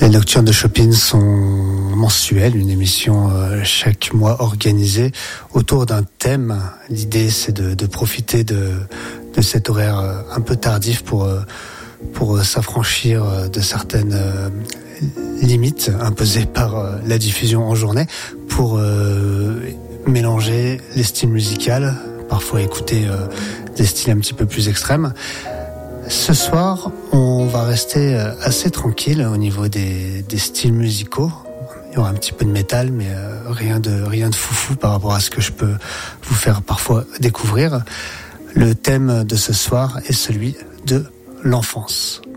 Nocturnes de Chopin sont mensuelles, une émission chaque mois organisée autour d'un thème. L'idée, c'est de profiter de cet horaire un peu tardif pour s'affranchir de certaines limites imposées par la diffusion en journée, pour mélanger les styles musicaux, parfois écouter des styles un petit peu plus extrêmes. Ce soir, on va rester assez tranquille au niveau des styles musicaux. Il y aura un petit peu de métal, mais rien de foufou par rapport à ce que je peux vous faire parfois découvrir. Le thème de ce soir est celui de l'enfance.